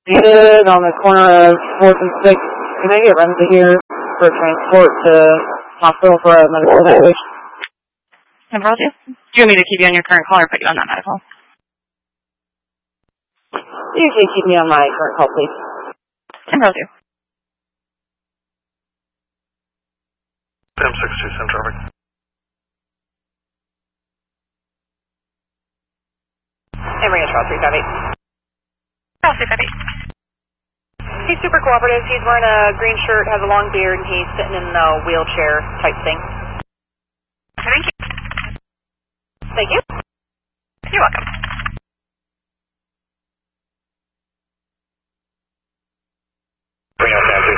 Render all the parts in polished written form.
Good on the corner of 4th and 6th. Can I get run to here for transport to hospital for a medical evaluation? Temporal 2? Do you want me to keep you on your current call or put you on that medical? You can keep me on my current call, please. Temporal 2. Sam 62, send traffic. Emory Charles 358. Charles 358. He's super cooperative. He's wearing a green shirt, has a long beard, and he's sitting in a wheelchair type thing. Thank you. Thank you. You're welcome. Bring out Sam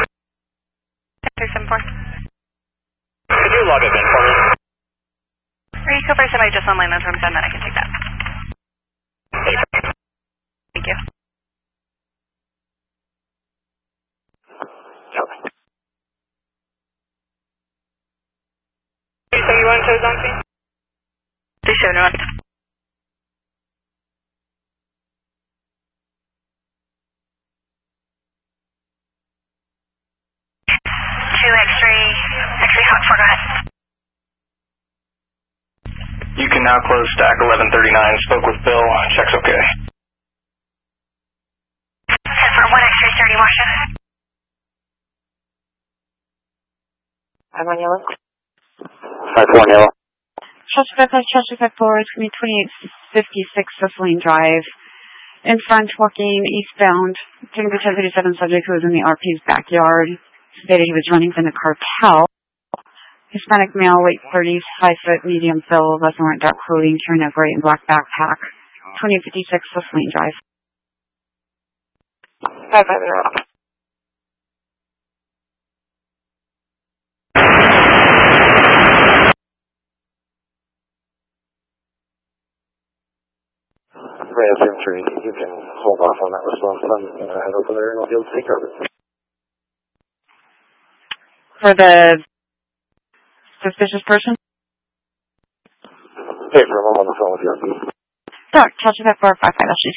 374. 374. Could you log it in for me? Or you go for somebody just online those rooms, and then I can take that. Thank you. So you want to zone scene? 371. 2X3 hot 4, go ahead. You can now close stack 1139. Spoke with Bill. Check's okay. For 1X3 30 Washington. I'm on yellow. 5-4 yellow. Chester 4, it's going to be 2856 Cecily Drive. In front, walking eastbound, taking the 1037 subject who was in the RP's backyard. Stated he was running from the cartel. Hispanic male, late 30s, 5 foot, medium build, less than dark clothing, carrying a gray and black backpack. 2856 Cecily Drive. 550. Ray Sam 3, you can hold off on that response. I'm going to head over there and I'll be able to take over. For the suspicious person? Hey, from I'm on the phone with you. Chester 455 SGC.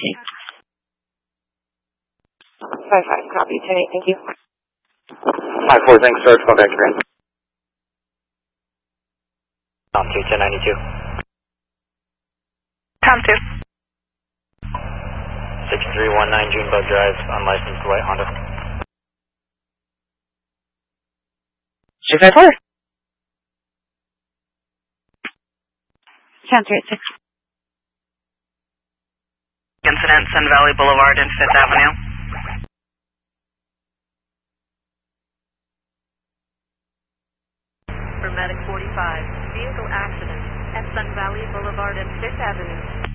55, copy. 10-8, thank you. 5-4, thanks, Sarge. Call back to Grand. Tom 2, 1092. Tom 2. 6319 Junebug Drive, unlicensed white Honda. 654. Sound 386. Incident, Sun Valley Boulevard and 5th Avenue. For Medic 45, vehicle accident at Sun Valley Boulevard and 5th Avenue.